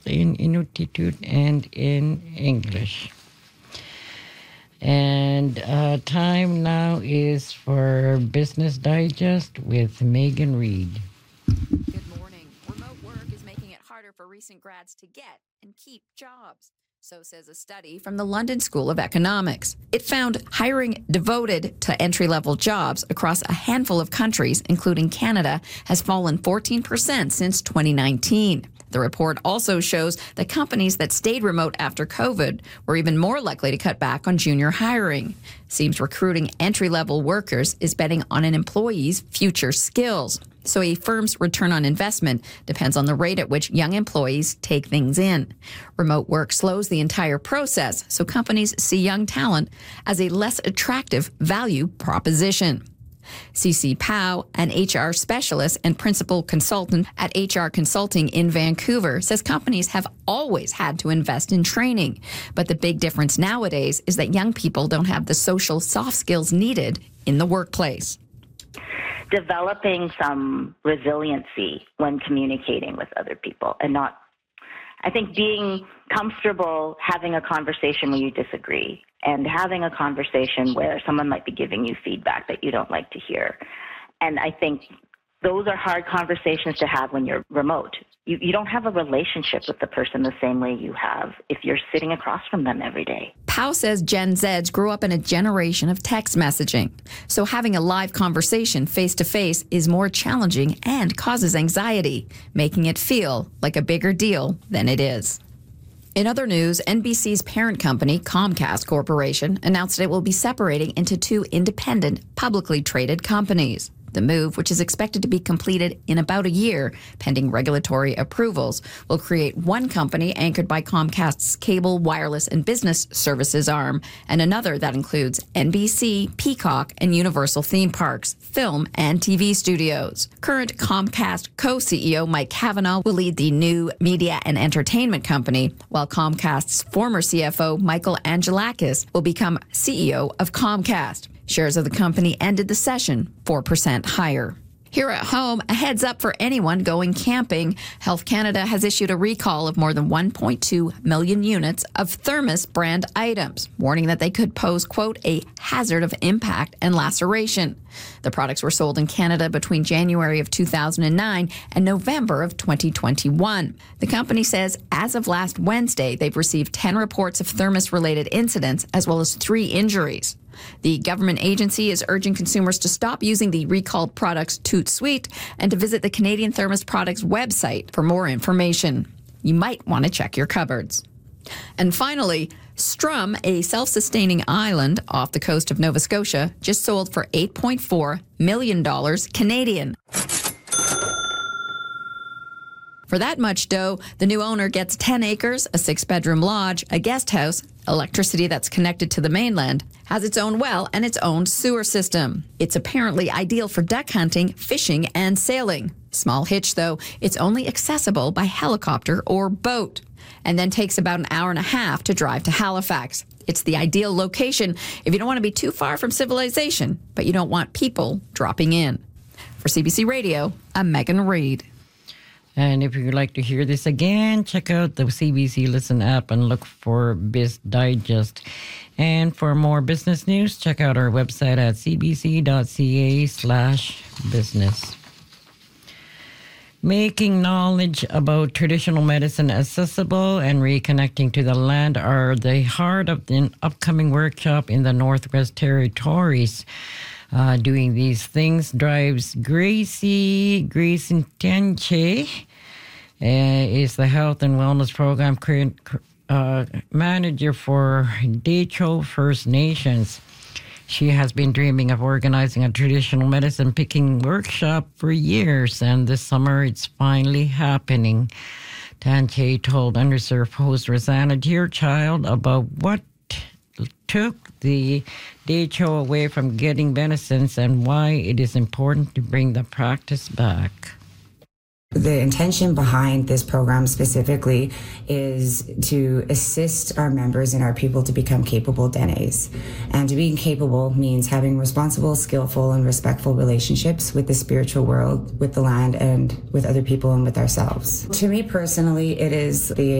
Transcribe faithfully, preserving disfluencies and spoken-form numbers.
in Inuktitut and in English. And uh, time now is for Business Digest with Megan Reed. Good morning. Remote work is making it harder for recent grads to get and keep jobs. So says a study from the London School of Economics. It found hiring devoted to entry-level jobs across a handful of countries, including Canada, has fallen fourteen percent since twenty nineteen. The report also shows that companies that stayed remote after COVID were even more likely to cut back on junior hiring. Seems recruiting entry-level workers is betting on an employee's future skills. So a firm's return on investment depends on the rate at which young employees take things in. Remote work slows the entire process, so companies see young talent as a less attractive value proposition. Cece Powell, an H R specialist and principal consultant at H R Consulting in Vancouver, says companies have always had to invest in training. But the big difference nowadays is that young people don't have the social soft skills needed in the workplace. Developing some resiliency when communicating with other people and not, I think, being comfortable having a conversation when you disagree and having a conversation where someone might be giving you feedback that you don't like to hear. And I think those are hard conversations to have when you're remote. You, you don't have a relationship with the person the same way you have if you're sitting across from them every day. Powell says Gen Zs grew up in a generation of text messaging. So having a live conversation face-to-face is more challenging and causes anxiety, making it feel like a bigger deal than it is. In other news, N B C's parent company, Comcast Corporation, announced it will be separating into two independent, publicly traded companies. The move, which is expected to be completed in about a year, pending regulatory approvals, will create one company anchored by Comcast's cable, wireless, and business services arm, and another that includes N B C, Peacock, and Universal theme parks, film, and T V studios. Current Comcast co-C E O Mike Cavanaugh will lead the new media and entertainment company, while Comcast's former C F O Michael Angelakis will become C E O of Comcast. Shares of the company ended the session four percent higher. Here at home, a heads up for anyone going camping. Health Canada has issued a recall of more than one point two million units of Thermos brand items, warning that they could pose, quote, a hazard of impact and laceration. The products were sold in Canada between January of two thousand nine and November of twenty twenty-one. The company says as of last Wednesday, they've received ten reports of Thermos-related incidents as well as three injuries. The government agency is urging consumers to stop using the recalled products Toot Sweet and to visit the Canadian Thermos Products website for more information. You might want to check your cupboards. And finally, Strum, a self-sustaining island off the coast of Nova Scotia, just sold for eight point four million dollars Canadian. For that much dough, the new owner gets ten acres, a six-bedroom lodge, a guest house, electricity that's connected to the mainland, has its own well, and its own sewer system. It's apparently ideal for duck hunting, fishing, and sailing. Small hitch, though, it's only accessible by helicopter or boat, and then takes about an hour and a half to drive to Halifax. It's the ideal location if you don't want to be too far from civilization, but you don't want people dropping in. For C B C Radio, I'm Megan Reed. And if you'd like to hear this again, check out the C B C Listen app and look for Biz Digest. And for more business news, check out our website at cbc.ca slash business. Making knowledge about traditional medicine accessible and reconnecting to the land are the heart of the upcoming workshop in the Northwest Territories. Uh, doing these things drives Gracie Gracie Tenche, uh, is the Health and Wellness Program uh, Manager for Dehcho First Nations. She has been dreaming of organizing a traditional medicine picking workshop for years, and this summer it's finally happening. Tenche told underserved host Rosanna Deerchild about what took the Dehcho away from getting medicines and why it is important to bring the practice back. The intention behind this program specifically is to assist our members and our people to become capable Denes. And to being capable means having responsible, skillful, and respectful relationships with the spiritual world, with the land, and with other people and with ourselves. To me personally, it is the